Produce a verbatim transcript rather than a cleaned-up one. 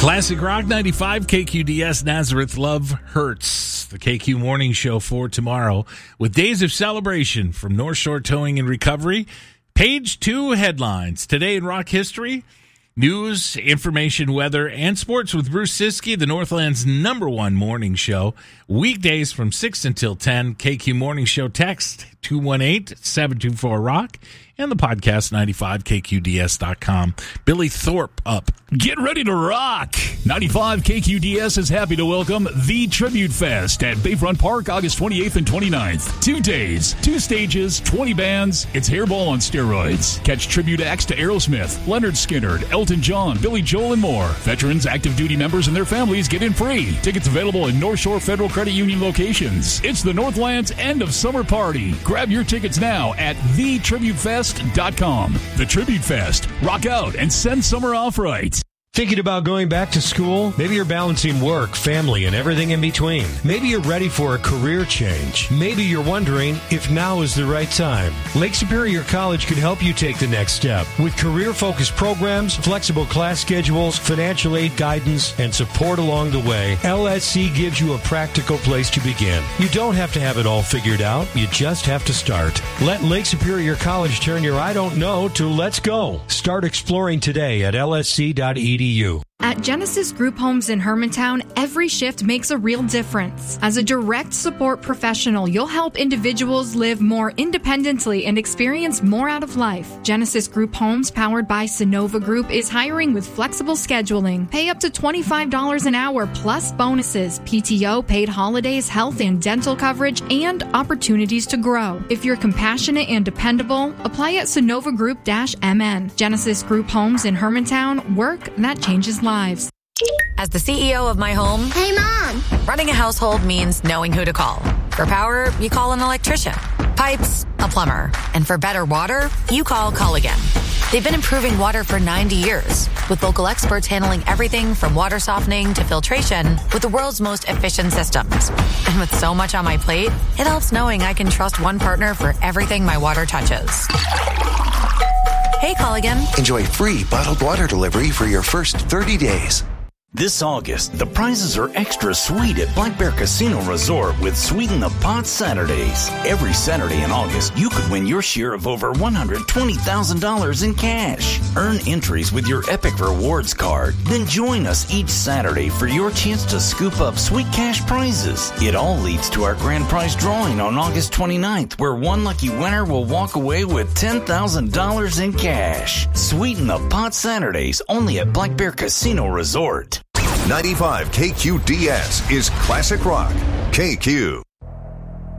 Classic Rock ninety-five, K Q D S, Nazareth. Love Hurts. The K Q Morning Show for tomorrow with days of celebration from North Shore Towing and Recovery. Page two headlines. Today in rock history, news, information, weather, and sports with Bruce Siskey, the Northland's number one morning show. Weekdays from six until ten. K Q Morning Show text two one eight, seven two four, rock. And the podcast, ninety-five K Q D S dot com. Billy Thorpe up. Get ready to rock. ninety-five K Q D S is happy to welcome The Tribute Fest at Bayfront Park, August twenty-eighth and twenty-ninth. Two days, two stages, twenty bands. It's Hairball on steroids. Catch tribute acts to Aerosmith, Leonard Skinner, Elton John, Billy Joel, and more. Veterans, active duty members, and their families get in free. Tickets available in North Shore Federal Credit Union locations. It's the Northland's end of summer party. Grab your tickets now at the tribute fest dot com. The Tribute Fest. Rock out and send summer off right. Thinking about going back to school? Maybe you're balancing work, family, and everything in between. Maybe you're ready for a career change. Maybe you're wondering if now is the right time. Lake Superior College can help you take the next step. With career-focused programs, flexible class schedules, financial aid guidance, and support along the way, L S C gives you a practical place to begin. You don't have to have it all figured out. You just have to start. Let Lake Superior College turn your I don't know to let's go. Start exploring today at L S C dot E D U. At Genesis Group Homes in Hermantown, every shift makes a real difference. As a direct support professional, you'll help individuals live more independently and experience more out of life. Genesis Group Homes, powered by Sonova Group, is hiring with flexible scheduling. Pay up to twenty-five dollars an hour plus bonuses, P T O, paid holidays, health and dental coverage, and opportunities to grow. If you're compassionate and dependable, apply at sonova group dash m n. Genesis Group Homes in Hermantown, work that changes lives. As the C E O of my home, hey Mom, running a household means knowing who to call. For power, you call an electrician. Pipes, a plumber. And for better water, you call Culligan. They've been improving water for ninety years, with local experts handling everything from water softening to filtration with the world's most efficient systems. And with so much on my plate, it helps knowing I can trust one partner for everything my water touches. Hey, Culligan. Enjoy free bottled water delivery for your first thirty days. This August, the prizes are extra sweet at Black Bear Casino Resort with Sweeten the Pot Saturdays. Every Saturday in August, you could win your share of over one hundred twenty thousand dollars in cash. Earn entries with your Epic Rewards card. Then join us each Saturday for your chance to scoop up sweet cash prizes. It all leads to our grand prize drawing on August twenty-ninth, where one lucky winner will walk away with ten thousand dollars in cash. Sweeten the Pot Saturdays only at Black Bear Casino Resort. ninety-five K Q D S is Classic Rock. K Q.